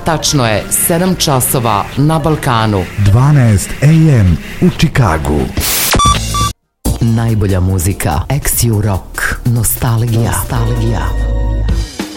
tačno je 7 časova na Balkanu. 12 AM u Čikagu. Najbolja muzika, ex-Rock, nostalgija.